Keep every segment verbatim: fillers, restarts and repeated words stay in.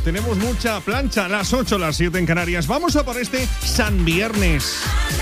tenemos mucha plancha. Las ocho, las siete en Canarias. Vamos a por este San Viernes.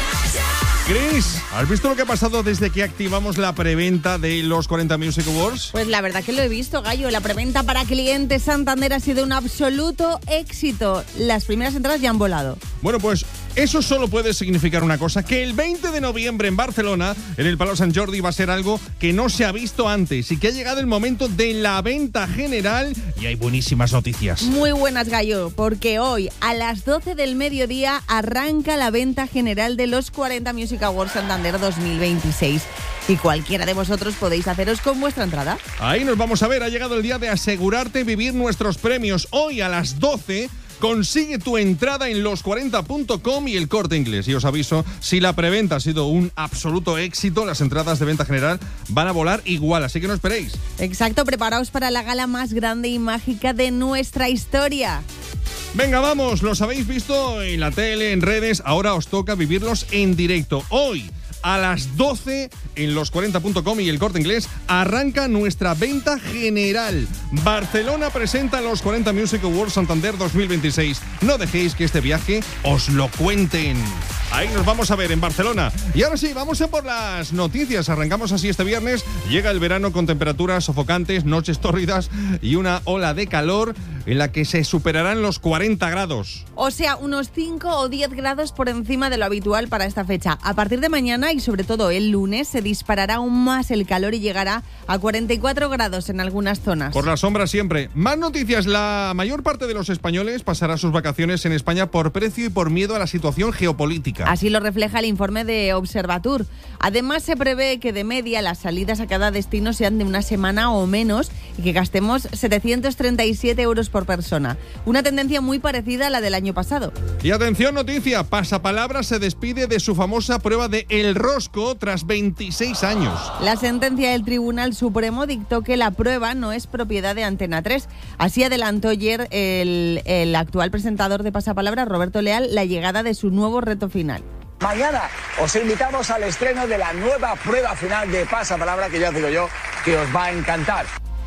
Chris, ¿has visto lo que ha pasado desde que activamos la preventa de los cuarenta Music Awards? Pues la verdad que lo he visto, Gallo. La preventa para clientes Santander ha sido un absoluto éxito. Las primeras entradas ya han volado. Bueno, pues eso solo puede significar una cosa, que el veinte de noviembre en Barcelona, en el Palau Sant Jordi, va a ser algo que no se ha visto antes y que ha llegado el momento de la venta general y hay buenísimas noticias. Muy buenas, Gallo, porque hoy a las doce del mediodía arranca la venta general de los cuarenta Music Awards Santander dos mil veintiséis. Y cualquiera de vosotros podéis haceros con vuestra entrada. Ahí nos vamos a ver, ha llegado el día de asegurarte vivir nuestros premios. Hoy a las doce... consigue tu entrada en los cuarenta punto com y El Corte Inglés. Y os aviso, si la preventa ha sido un absoluto éxito, las entradas de venta general van a volar igual, así que no esperéis. Exacto, preparaos para la gala más grande y mágica de nuestra historia. Venga, vamos, los habéis visto en la tele, en redes, ahora os toca vivirlos en directo. Hoy, a las doce, en los cuarenta punto com y El Corte Inglés, arranca nuestra venta general. Barcelona presenta los cuarenta Music Awards Santander dos mil veintiséis. No dejéis que este viaje os lo cuenten. Ahí nos vamos a ver en Barcelona. Y ahora sí, vamos a por las noticias. Arrancamos así este viernes. Llega el verano con temperaturas sofocantes, noches tórridas y una ola de calor en la que se superarán los cuarenta grados. O sea, unos cinco o diez grados por encima de lo habitual para esta fecha. A partir de mañana y sobre todo el lunes se disparará aún más el calor y llegará a cuarenta y cuatro grados en algunas zonas. Por la sombra siempre. Más noticias. La mayor parte de los españoles pasará sus vacaciones en España por precio y por miedo a la situación geopolítica. Así lo refleja el informe de Observatur. Además, se prevé que de media las salidas a cada destino sean de una semana o menos y que gastemos setecientos treinta y siete euros por persona. Una tendencia muy parecida a la del año pasado. Y atención, noticia. Pasapalabra se despide de su famosa prueba de El Rosco tras veintiséis años. La sentencia del Tribunal Supremo dictó que la prueba no es propiedad de Antena tres. Así adelantó ayer el, el actual presentador de Pasapalabra, Roberto Leal, la llegada de su nuevo reto final. Mañana os invitamos al estreno de la nueva prueba final de Pasapalabra, que ya os digo yo que os va a encantar.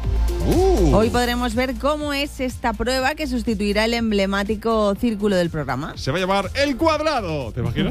Uh. Hoy podremos ver cómo es esta prueba que sustituirá el emblemático círculo del programa. Se va a llamar El Cuadrado. ¿Te imaginas?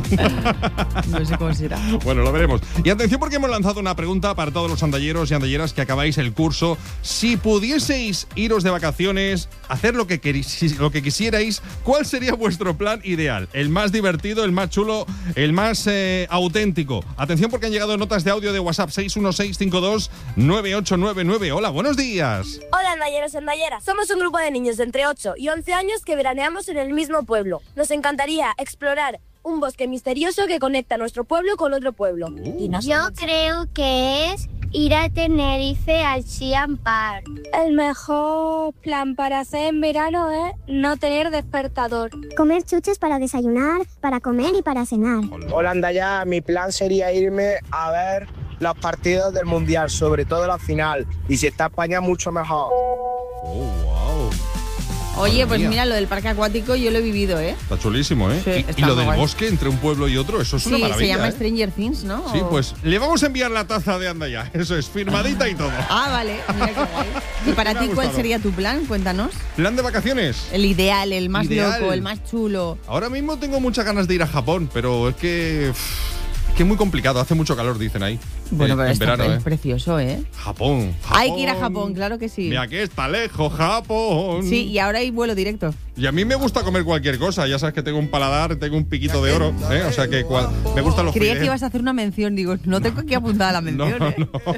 No sé cómo será. Bueno, lo veremos. Y atención porque hemos lanzado una pregunta para todos los andalleros y andalleras que acabáis el curso. Si pudieseis iros de vacaciones, hacer lo que, queréis, lo que quisierais, ¿cuál sería vuestro plan ideal? El más divertido, el más chulo, el más eh, auténtico. Atención porque han llegado notas de audio de WhatsApp seis uno seis cinco dos nueve ocho nueve nueve. Hola, buenos días. Hola, andalleros y andalleras. Somos un grupo de niños de entre ocho y once años que veraneamos en el mismo pueblo. Nos encantaría explorar un bosque misterioso que conecta nuestro pueblo con otro pueblo. Uh. Y Yo creo que es ir a Tenerife al Siam Park. El mejor plan para hacer en verano es no tener despertador. Comer chuches para desayunar, para comer y para cenar. Hola, andalla. Mi plan sería irme a ver los partidos del Mundial, sobre todo la final. Y si está España, mucho mejor. Oh, wow. Oye, pues mira, lo del parque acuático yo lo he vivido, ¿eh? Está chulísimo, ¿eh? Sí, y, y lo del guay. bosque entre un pueblo y otro, eso es sí, una maravilla. se llama ¿eh? Stranger Things, ¿no? Sí, o... pues le vamos a enviar la taza de Andaya. Eso es, firmadita y todo. Ah, vale, mira qué guay. ¿Y para ti cuál sería tu plan? Cuéntanos. ¿Plan de vacaciones? El ideal, el más Ideal. loco, el más chulo. Ahora mismo tengo muchas ganas de ir a Japón, pero es que... Uff, es que es muy complicado, hace mucho calor, dicen ahí. Bueno, eh, pero en está verano, es ¿eh? precioso, ¿eh? Japón, Japón. Hay que ir a Japón, claro que sí. Mira que está lejos, Japón. Sí, y ahora hay vuelo directo. Y a mí me gusta comer cualquier cosa, ya sabes que tengo un paladar, tengo un piquito de oro, ¿eh? O sea que cual, me gustan los Creía fideos. que ibas a hacer una mención, digo, no tengo aquí apuntada la mención, No, ¿eh?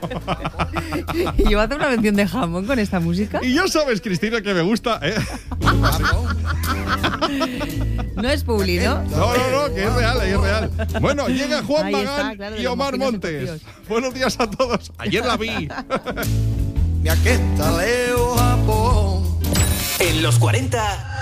no. ¿Y yo voy a hacer una mención de jamón con esta música? Y ya sabes, Cristina, que me gusta, ¿eh? No es publi, ¿no? No, no, no, que es real, es real. Bueno, llega Juan Ahí está, Magán claro, de y los Omar mojinos Montes. encogidos. Buenos días a todos. Ayer la vi. En los cuarenta